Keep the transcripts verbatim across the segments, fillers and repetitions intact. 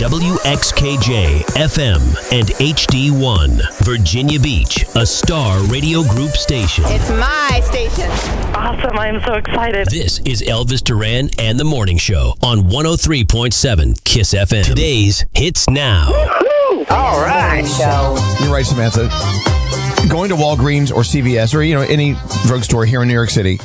W X K J, F M, and H D one. Virginia Beach, a Star Radio Group station. It's my station. Awesome. I am so excited. This is Elvis Duran and the Morning Show on one oh three point seven KISS F M. Today's Hits Now. Woo-hoo. All right. You're right, Samantha. Going to Walgreens or C V S or, you know, any drugstore here in New York City,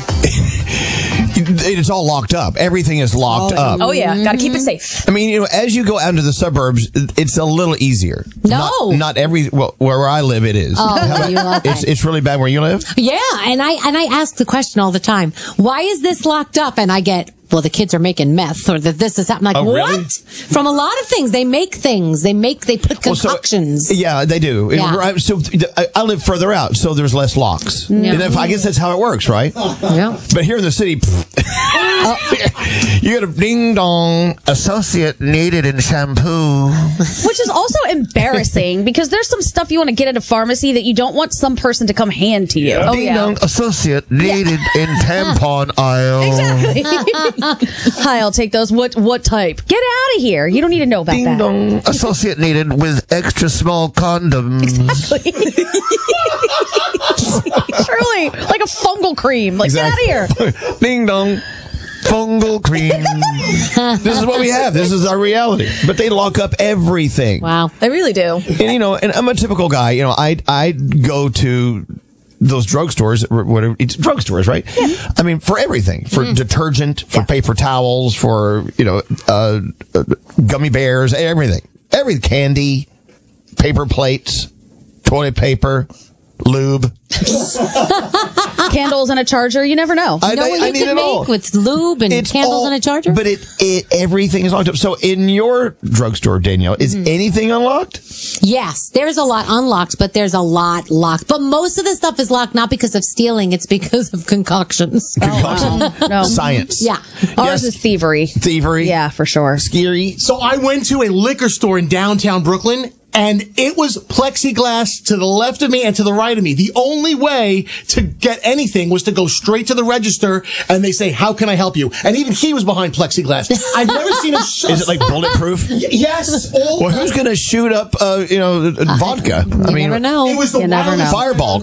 it's all locked up. Everything is locked up. Oh, yeah. Got to keep it safe. I mean, you know, as you go out into the suburbs, it's a little easier. No. Not, not every, well, where I live, it is. Oh, you okay. It's it's really bad where you live? Yeah, and I and I ask the question all the time, why is this locked up? And I get, well, the kids are making meth, or that this is happening. I'm like, Oh, what? really? From a lot of things. They make things. They make, they put Well, so- concoctions. yeah, they do. Yeah. Right, so I, I live further out, so there's less locks. Yeah. And if, I guess that's how it works, right? Yeah. But here in the city, you get a ding dong associate needed in shampoo. Which is also embarrassing because there's some stuff you want to get at a pharmacy that you don't want some person to come hand to you. Oh, ding yeah. dong associate needed in tampon aisle. Exactly. Hi, I'll take those. What what type? Get out of here. You don't need to know about Ding that. dong associate needed with extra small condoms. Truly, like a fungal cream. Like, Exactly. get out of here. Ding dong. Fungal cream. This is what we have. This is our reality. But they lock up everything. Wow. They really do. And you know, and I'm a typical guy. You know, I I go to those drugstores, whatever, it's drugstores, right? Yeah. I mean, for everything, for mm. detergent, for yeah. paper towels, for, you know, uh, uh, gummy bears, everything, every candy, paper plates, toilet paper, lube. Candles and a charger. You never know. You I, know I, what I you need can it make all. with lube and It's candles all- and a charger? But it, it everything is locked up. So in your drugstore, Danielle, is Mm-hmm. anything unlocked? Yes, there's a lot unlocked, but there's a lot locked. But most of the stuff is locked not because of stealing, it's because of concoctions. Concoctions. Oh, no. Science. Yeah. Ours Yes. is thievery. Thievery. Yeah, for sure. Scary. So I went to a liquor store in downtown Brooklyn, and it was plexiglass to the left of me and to the right of me. The only way to get anything was to go straight to the register, and they say, "How can I help you?" And even he was behind plexiglass. I've never seen a. Sh- Is it like bulletproof? Y- yes. All Well, who's going to shoot up, uh, you know, uh, vodka? You I mean, never know. It was the You never wildest- know. fireball.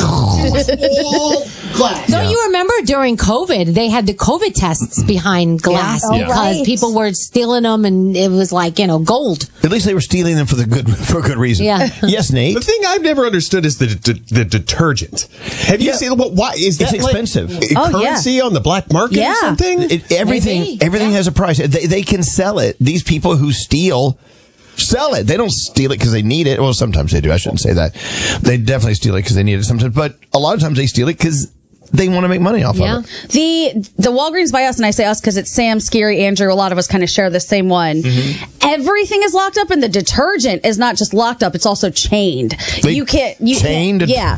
It was all glass. Don't you remember during COVID, they had the COVID tests behind glass Yeah. Oh, because right. people were stealing them and it was like, you know, gold. At least they were stealing them for the good for a good reason. Yeah. Yes, Nate. The thing I've never understood is the the, the detergent. Have you Yeah. seen what? Why is that It's like expensive. a Oh, currency on the black market Yeah. or something? It, everything Maybe. everything has a price. They, they can sell it. These people who steal sell it. They don't steal it because they need it. Well, sometimes they do. I shouldn't say that. They definitely steal it because they need it sometimes. But a lot of times they steal it because they want to make money off Yeah. of it. The the Walgreens by us, and I say us because it's Sam, Scary, Andrew. A lot of us kind of share the same one. Mm-hmm. Everything is locked up, and the detergent is not just locked up; it's also chained. They you can't you chained can't, yeah,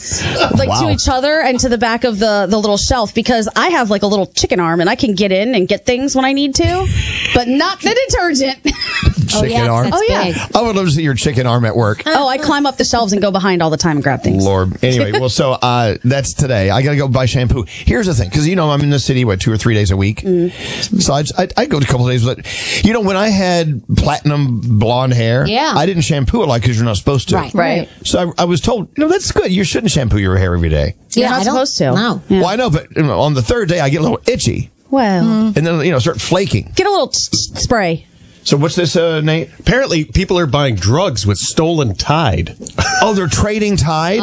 like Wow. to each other and to the back of the the little shelf. Because I have like a little chicken arm, and I can get in and get things when I need to, but not the detergent. Oh, Chicken yeah, 'cause arm. that's Oh, yeah. big. I would love to see your chicken arm at work. oh, I climb up the shelves and go behind all the time and grab things. Lord. Anyway, well, so uh, that's today. I got to go buy shampoo. Here's the thing, because you know I'm in the city what two or three days a week, Mm. so I I I go a couple of days. But you know, when I had platinum blonde hair, Yeah. I didn't shampoo it like because you're not supposed to. Right. Right. So I, I was told, you know, that's good. You shouldn't shampoo your hair every day. You're Yeah, not I don't- supposed to. No. Yeah. Well, I know, but you know, on the third day I get a little itchy, Well, and then you know start flaking. get a little t- t- spray. So what's this, uh, Nate? Apparently, people are buying drugs with stolen Tide. Oh, they're trading Tide,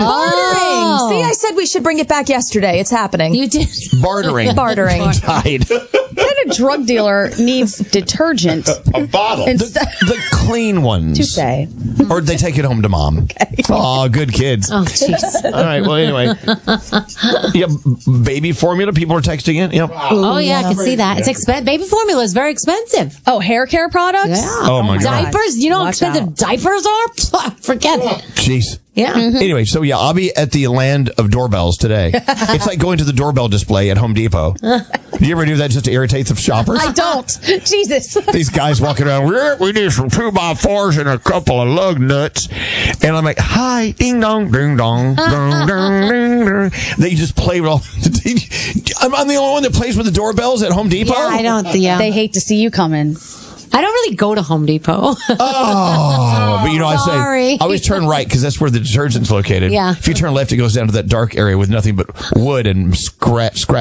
Oh. See, I said we should bring it back yesterday. It's happening. You did. bartering, Bartering. Tide. What kind of drug dealer needs detergent? A bottle. Instead- The clean ones. Touche. Or they take it home to mom. Oh, good kids. Oh, jeez. All right. Well, anyway. Yeah, baby formula. People are texting it. Yep. Oh, yeah, I can see that. It's expensive. Baby formula is very expensive. Oh, hair care products? Yeah. Oh, my God. Diapers. You know how Watch expensive out. diapers are? Forget it. Jeez. Yeah. Anyway, so yeah, I'll be at the land of doorbells today. It's like going to the doorbell display at Home Depot. Do you ever do that just to irritate the shoppers? I don't. Jesus. These guys walking around, "We're- we need some two by fours and a couple of lug nuts. And I'm like, hi, ding dong, ding dong, dong, dong, ding, dong. They just play with all. I'm, I'm the only one that plays with the doorbells at Home Depot? Yeah, I don't. Yeah. They hate to see you coming. I don't really go to Home Depot. Oh, but you know, I Sorry. say, always turn right because that's where the detergent's located. Yeah. If you turn left, it goes down to that dark area with nothing but wood and scrap, scrap